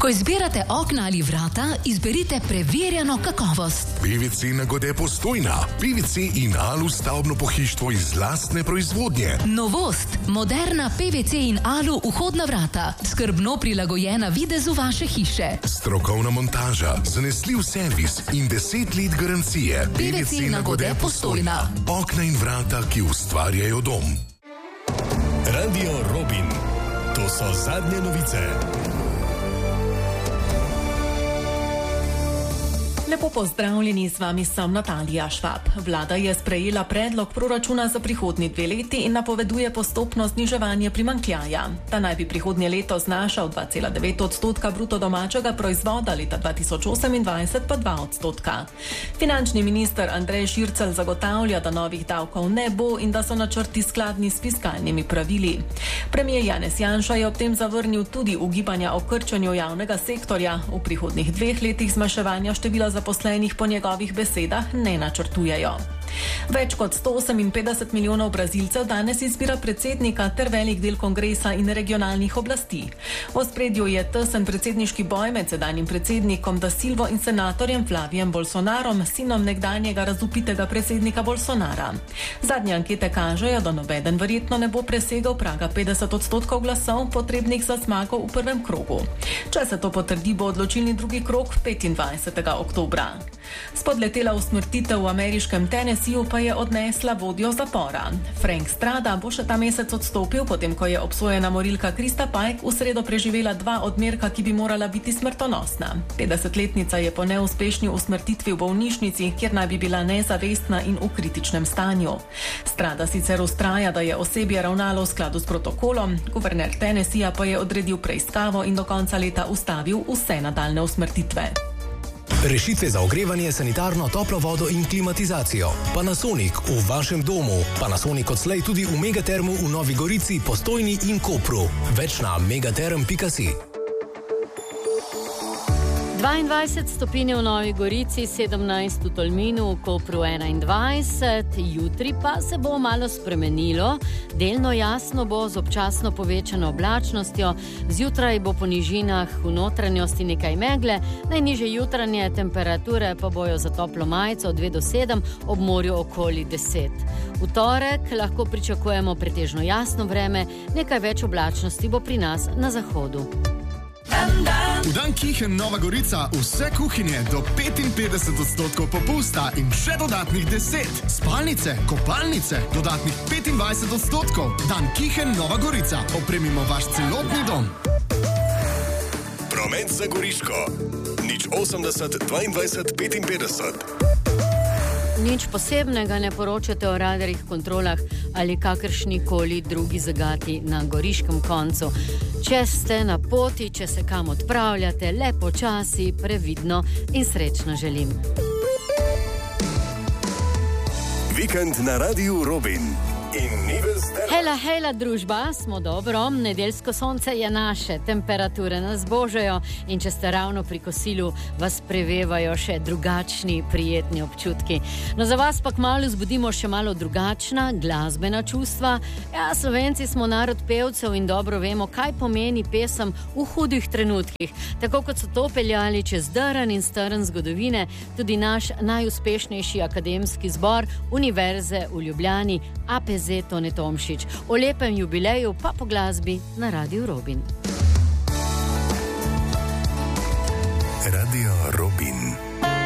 Ko izbirate okna ali vrata, izberite preverjeno kakovost. PVC Nagode Postojna. PVC in alu stavbno pohištvo iz lastne proizvodnje. Novost. Moderna PVC in alu vhodna vrata. Skrbno prilagojena videzu vaše hiše. Strokovna montaža, zanesljiv servis in 10 let garancije. PVC Nagode Postojna. Okna in vrata, ki ustvarjajo dom. Radio Robin. To so zadnje novice. Lepo pozdravljeni, z vami sem Natalija Švab. Vlada je sprejela predlog proračuna za prihodnji 2 leti in napoveduje postopno zniževanje primanjkljaja. Ta naj bi prihodnje leto znašal 2,9% bruto domačega proizvoda, leta 2028 pa 2%. Finančni minister Andrej Šircelj zagotavlja, da novih davkov ne bo in da so načrti skladni s fiskalnimi pravili. Premijer Janez Janša je ob tem zavrnil tudi ugibanja o krčenju javnega sektorja. V prihodnjih 2 letih zmanjševanja števila zaposlenih po njegovih besedah ne načrtujejo. Več kot 158 milijonov Brazilcev danes izbira predsednika ter velik del kongresa in regionalnih oblasti. V ospredju je tesen predsedniški boj med sedanjim predsednikom Da Silvo in senatorjem Flavijem Bolsonarom, sinom nekdanjega razvpitega predsednika Bolsonara. Zadnje ankete kažejo, da nobeden verjetno ne bo presegal praga 50% glasov, potrebnih za zmago v prvem krogu. Če se to potrdi, bo odločilni drugi krog 25. oktobra. Spodletela usmrtitev v ameriškem Tennesseeju pa je odnesla vodjo zapora. Frank Strada bo še ta mesec odstopil, potem ko je obsojena morilka Krista Pike v sredo preživela 2 odmerka, ki bi morala biti smrtonosna. 50-letnica je po neuspešni usmrtitvi v bolnišnici, kjer naj bi bila nezavestna in v kritičnem stanju. Strada sicer vztraja, da je osebje ravnalo v skladu s protokolom, guverner Tennesseeja pa je odredil preiskavo in do konca leta ustavil vse nadaljne usmrtitve. Rešitve za ogrevanje, sanitarno, toplo vodo in klimatizacijo. Panasonic v vašem domu. Panasonic odslej tudi v Megatermu v Novi Gorici, Postojni in Kopru. Več na megaterm.si. 22 stopinj v Novi Gorici, 17 v Tolminu, v Kopru 21, jutri pa se bo malo spremenilo, delno jasno bo z občasno povečano oblačnostjo, zjutraj bo po nižinah v notranjosti nekaj megle, najnižje jutranje temperature pa bojo za toplo majico od 2 do 7, ob morju okoli 10. V torek lahko pričakujemo pretežno jasno vreme, nekaj več oblačnosti bo pri nas na zahodu. V dan Kihen Nova Gorica vse kuhinje do 55% popusta in še dodatnih 10. Spalnice, kopalnice, dodatnih 25%. Dan Kihen Nova Gorica. Opremimo vaš celotni dom. Promet za Goriško. 080 22 55. Nič posebnega ne poročate o radarjih, kontrolah ali kakršnikoli drugi zagati na goriškem koncu. Če ste na poti, če se kam odpravljate, le počasi, previdno in srečno želim. Vikend na Radiu Robin. Hela, družba, smo dobro, nedeljsko sonce je naše, temperature nas božajo in če ste ravno pri kosilu, vas prevevajo še drugačni, prijetni občutki. No, za vas pa kmalu zbudimo še malo drugačna, glasbena čustva. Ja, Slovenci smo narod pevcev in dobro vemo, kaj pomeni pesem v hudih trenutkih. Tako kot so to peljali čez drn in strn zgodovine, tudi naš najuspešnejši akademski zbor Univerze v Ljubljani, APZ Tone Tomšič. O lepem jubileju pa po glasbi na Radiu Robin. Radio Robin.